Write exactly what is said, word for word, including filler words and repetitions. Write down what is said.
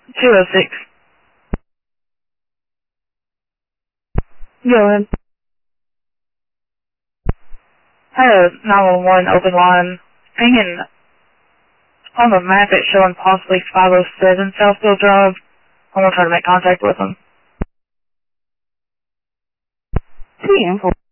two oh six. Go ahead. I have a nine one one open line. Hanging on the map, it's showing possibly five oh seven Southfield Drive. I'm going to try to make contact with them. T M four.